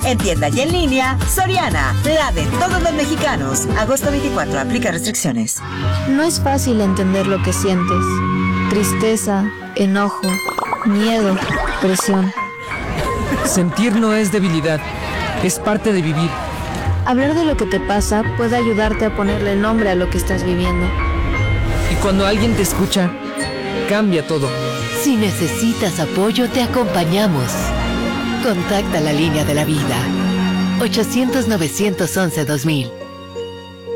En tienda y en línea, Soriana, la de todos los mexicanos. Agosto 24, aplica restricciones. No es fácil entender lo que sientes. Tristeza, enojo, miedo, presión. Sentir no es debilidad, es parte de vivir. Hablar de lo que te pasa puede ayudarte a ponerle nombre a lo que estás viviendo. Y cuando alguien te escucha, cambia todo. Si necesitas apoyo, te acompañamos. Contacta la línea de la vida. 800-911-2000.